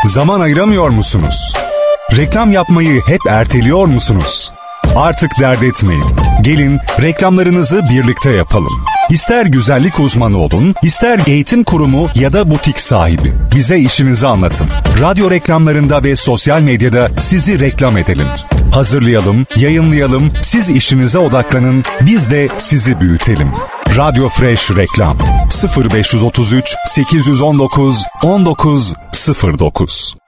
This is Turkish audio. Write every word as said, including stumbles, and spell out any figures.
Zaman ayıramıyor musunuz? Reklam yapmayı hep erteliyor musunuz? Artık dert etmeyin. Gelin reklamlarınızı birlikte yapalım. İster güzellik uzmanı olun, ister eğitim kurumu ya da butik sahibi. Bize işinizi anlatın. Radyo reklamlarında ve sosyal medyada sizi reklam edelim. Hazırlayalım, yayınlayalım, siz işinize odaklanın, biz de sizi büyütelim. Radyo Fresh Reklam sıfır beş otuz üç sekiz yüz on dokuz on dokuz sıfır dokuz